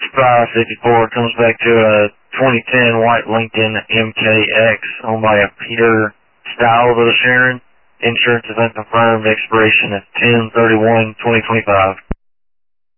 5554 comes back to a 2010 white Lincoln MKX owned by a Peter Stiles of the Sharon. Insurance is unconfirmed. Expiration is 10/31/2025.